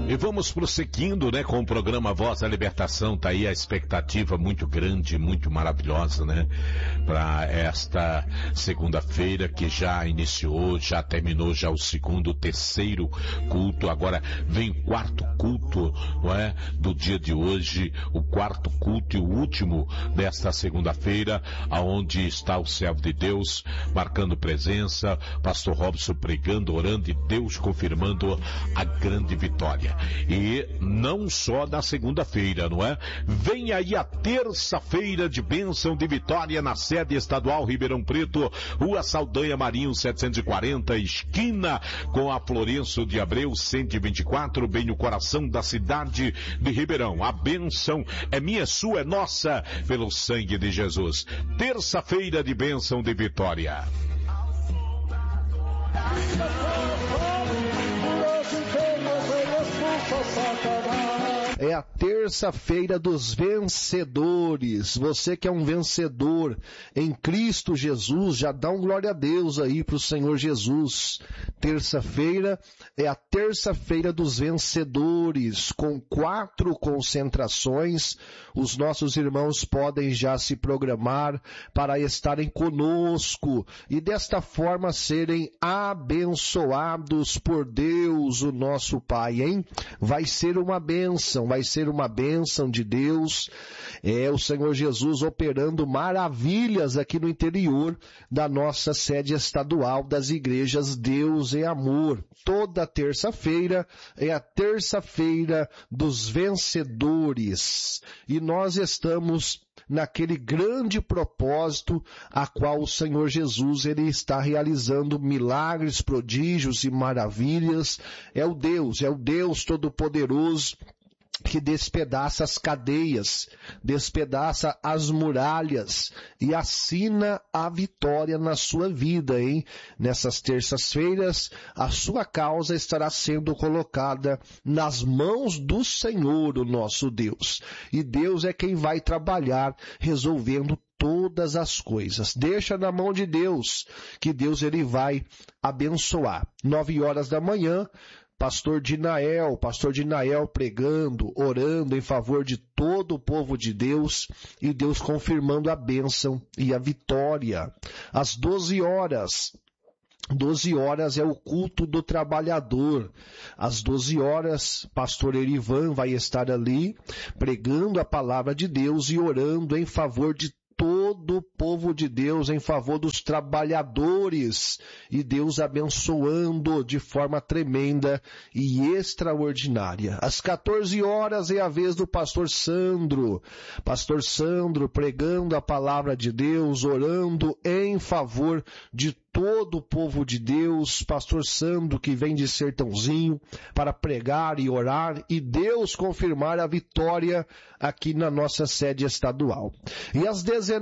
E vamos prosseguindo, né, com o programa Voz da Libertação. Tá aí a expectativa muito grande, muito maravilhosa, né, para esta segunda-feira que já iniciou, já terminou já o segundo, terceiro culto. Agora vem o quarto culto, não é, do dia de hoje, o quarto culto e o último desta segunda-feira, aonde está o servo de Deus marcando presença, pastor Robson pregando, orando e Deus confirmando a grande vitória. E não só na segunda-feira, não é? Vem aí a terça-feira de bênção de vitória na sede estadual Ribeirão Preto, Rua Saldanha Marinho 740, esquina com a Florencio de Abreu 124, bem no coração da cidade de Ribeirão. A bênção é minha, sua, é nossa, pelo sangue de Jesus. Terça-feira de bênção de vitória. É a terça-feira dos vencedores. Você que é um vencedor em Cristo Jesus, já dá um glória a Deus aí pro Senhor Jesus. Terça-feira é a terça-feira dos vencedores, com 4 concentrações. Os nossos irmãos podem já se programar para estarem conosco e desta forma serem abençoados por Deus, o nosso Pai, hein? Vai ser uma bênção de Deus. É o Senhor Jesus operando maravilhas aqui no interior da nossa sede estadual das igrejas Deus e Amor. Toda terça-feira é a terça-feira dos vencedores. E nós estamos naquele grande propósito a qual o Senhor Jesus ele está realizando milagres, prodígios e maravilhas. É o Deus Todo-Poderoso que despedaça as cadeias, despedaça as muralhas e assina a vitória na sua vida, hein? Nessas terças-feiras, a sua causa estará sendo colocada nas mãos do Senhor, o nosso Deus. E Deus é quem vai trabalhar resolvendo todas as coisas. Deixa na mão de Deus, que Deus ele vai abençoar. 9h da manhã, Pastor Dinael pregando, orando em favor de todo o povo de Deus e Deus confirmando a bênção e a vitória. Às 12h é o culto do trabalhador. Às 12h, pastor Erivan vai estar ali pregando a palavra de Deus e orando em favor de todo o povo de Deus, em favor dos trabalhadores, e Deus abençoando de forma tremenda e extraordinária. Às 14h é a vez do pastor Sandro pregando a palavra de Deus, orando em favor de todo o povo de Deus. Pastor Sandro que vem de Sertãozinho para pregar e orar e Deus confirmar a vitória aqui na nossa sede estadual. E às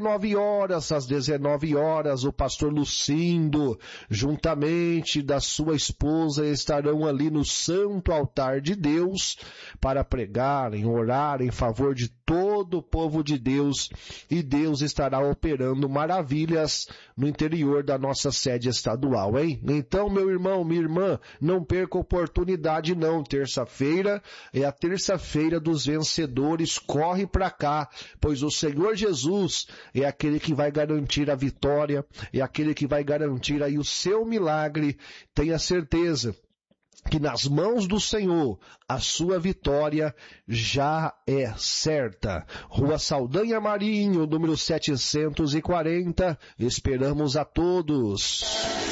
19h, o pastor Lucindo, juntamente da sua esposa, estarão ali no santo altar de Deus para pregarem, orar em favor de todo o povo de Deus, e Deus estará operando maravilhas no interior da nossa sede estadual, hein? Então, meu irmão, minha irmã, não perca a oportunidade não. Terça-feira é a terça-feira dos vencedores. Corre para cá, pois o Senhor Jesus é aquele que vai garantir a vitória, é aquele que vai garantir aí o seu milagre. Tenha certeza que nas mãos do Senhor a sua vitória já é certa. Rua Saldanha Marinho, número 740, esperamos a todos.